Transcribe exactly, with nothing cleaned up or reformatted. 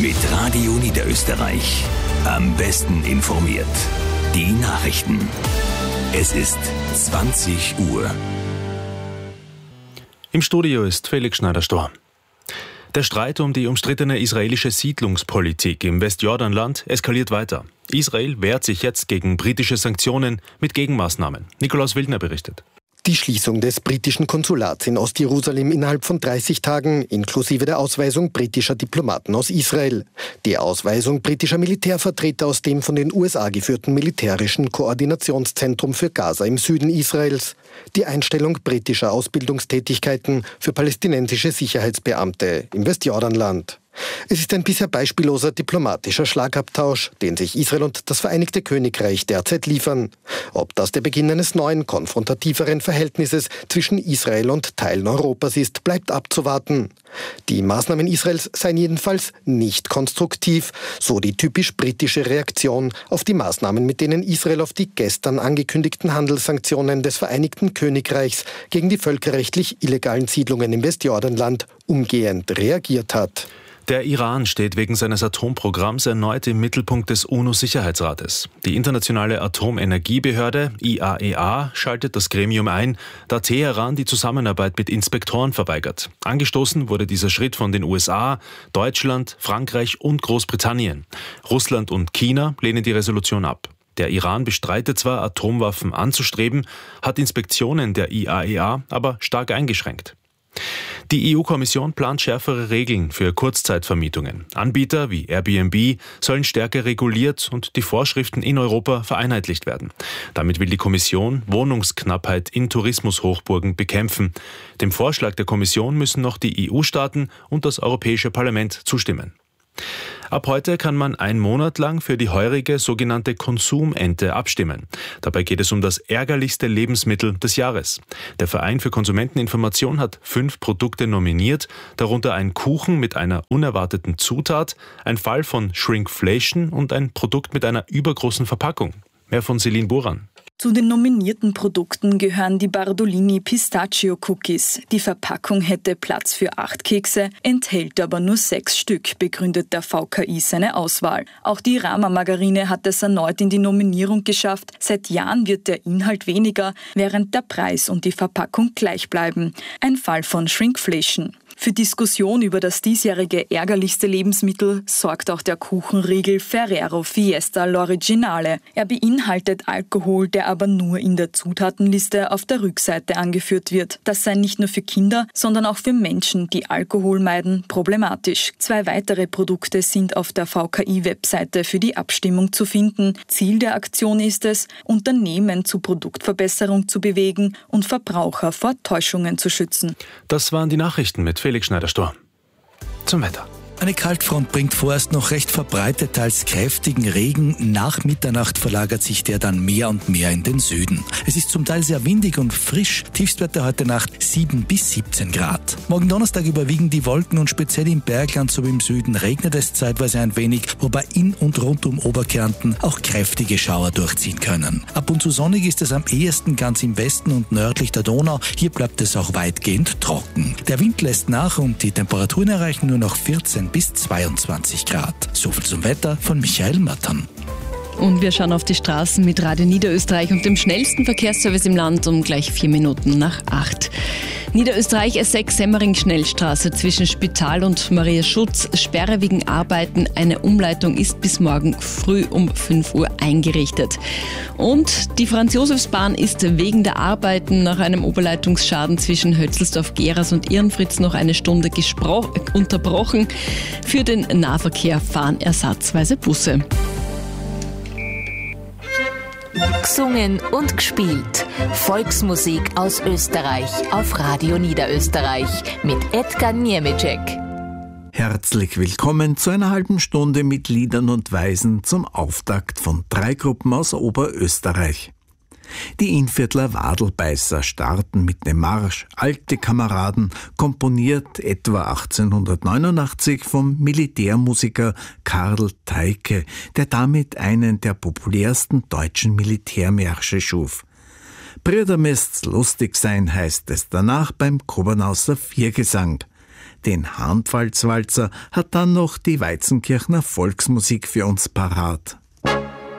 Mit Radio Niederösterreich. Am besten informiert. Die Nachrichten. Es ist zwanzig Uhr. Im Studio ist Felix Schneider-Storr. Der Streit um die umstrittene israelische Siedlungspolitik im Westjordanland eskaliert weiter. Israel wehrt sich jetzt gegen britische Sanktionen mit Gegenmaßnahmen. Nikolaus Wildner berichtet. Die Schließung des britischen Konsulats in Ostjerusalem innerhalb von dreißig Tagen, inklusive der Ausweisung britischer Diplomaten aus Israel. Die Ausweisung britischer Militärvertreter aus dem von den U S A geführten militärischen Koordinationszentrum für Gaza im Süden Israels. Die Einstellung britischer Ausbildungstätigkeiten für palästinensische Sicherheitsbeamte im Westjordanland. Es ist ein bisher beispielloser diplomatischer Schlagabtausch, den sich Israel und das Vereinigte Königreich derzeit liefern. Ob das der Beginn eines neuen, konfrontativeren Verhältnisses zwischen Israel und Teilen Europas ist, bleibt abzuwarten. Die Maßnahmen Israels seien jedenfalls nicht konstruktiv, so die typisch britische Reaktion auf die Maßnahmen, mit denen Israel auf die gestern angekündigten Handelssanktionen des Vereinigten Königreichs gegen die völkerrechtlich illegalen Siedlungen im Westjordanland umgehend reagiert hat. Der Iran steht wegen seines Atomprogramms erneut im Mittelpunkt des UNO-Sicherheitsrates. Die internationale Atomenergiebehörde I A E A schaltet das Gremium ein, da Teheran die Zusammenarbeit mit Inspektoren verweigert. Angestoßen wurde dieser Schritt von den U S A, Deutschland, Frankreich und Großbritannien. Russland und China lehnen die Resolution ab. Der Iran bestreitet zwar, Atomwaffen anzustreben, hat Inspektionen der I A E A aber stark eingeschränkt. Die E U-Kommission plant schärfere Regeln für Kurzzeitvermietungen. Anbieter wie Airbnb sollen stärker reguliert und die Vorschriften in Europa vereinheitlicht werden. Damit will die Kommission Wohnungsknappheit in Tourismushochburgen bekämpfen. Dem Vorschlag der Kommission müssen noch die E U-Staaten und das Europäische Parlament zustimmen. Ab heute kann man einen Monat lang für die heurige sogenannte Konsumente abstimmen. Dabei geht es um das ärgerlichste Lebensmittel des Jahres. Der Verein für Konsumenteninformation hat fünf Produkte nominiert, darunter ein Kuchen mit einer unerwarteten Zutat, ein Fall von Shrinkflation und ein Produkt mit einer übergroßen Verpackung. Mehr von Celine Buran. Zu den nominierten Produkten gehören die Bardolini Pistachio Cookies. Die Verpackung hätte Platz für acht Kekse, enthält aber nur sechs Stück, begründet der V K I seine Auswahl. Auch die Rama Margarine hat es erneut in die Nominierung geschafft. Seit Jahren wird der Inhalt weniger, während der Preis und die Verpackung gleich bleiben. Ein Fall von Shrinkflation. Für Diskussion über das diesjährige ärgerlichste Lebensmittel sorgt auch der Kuchenriegel Ferrero Fiesta L'Originale. Er beinhaltet Alkohol, der aber nur in der Zutatenliste auf der Rückseite angeführt wird. Das sei nicht nur für Kinder, sondern auch für Menschen, die Alkohol meiden, problematisch. Zwei weitere Produkte sind auf der V K I-Webseite für die Abstimmung zu finden. Ziel der Aktion ist es, Unternehmen zu Produktverbesserung zu bewegen und Verbraucher vor Täuschungen zu schützen. Das waren die Nachrichten mit Felix Schneider-Storr. Zum Wetter. Eine Kaltfront bringt vorerst noch recht verbreitet teils kräftigen Regen. Nach Mitternacht verlagert sich der dann mehr und mehr in den Süden. Es ist zum Teil sehr windig und frisch. Tiefstwerte heute Nacht sieben bis siebzehn Grad. Morgen Donnerstag überwiegen die Wolken und speziell im Bergland sowie im Süden regnet es zeitweise ein wenig, wobei in und rund um Oberkärnten auch kräftige Schauer durchziehen können. Ab und zu sonnig ist es am ehesten ganz im Westen und nördlich der Donau. Hier bleibt es auch weitgehend trocken. Der Wind lässt nach und die Temperaturen erreichen nur noch vierzehn bis zweiundzwanzig Grad. Soviel zum Wetter von Michael Mattern. Und wir schauen auf die Straßen mit Radio Niederösterreich und dem schnellsten Verkehrsservice im Land um gleich vier Minuten nach acht. Niederösterreich S sechs Semmering-Schnellstraße zwischen Spital und Maria Schutz. Sperre wegen Arbeiten. Eine Umleitung ist bis morgen früh um fünf Uhr eingerichtet. Und die Franz-Josefs-Bahn ist wegen der Arbeiten nach einem Oberleitungsschaden zwischen Hötzelsdorf-Geras und Irrenfritz noch eine Stunde gespro- unterbrochen. Für den Nahverkehr fahren ersatzweise Busse. Gesungen und gespielt. Volksmusik aus Österreich auf Radio Niederösterreich mit Edgar Niemeczek. Herzlich willkommen zu einer halben Stunde mit Liedern und Weisen zum Auftakt von drei Gruppen aus Oberösterreich. Die Innviertler Wadelbeißer starten mit dem Marsch Alte Kameraden, komponiert etwa achtzehnhundertneunundachtzig vom Militärmusiker Karl Teike, der damit einen der populärsten deutschen Militärmärsche schuf. Brüder müsst's lustig sein, heißt es danach beim Kobernauser Viergesang. Den Hahnpfalzwalzer hat dann noch die Weizenkirchner Volksmusik für uns parat.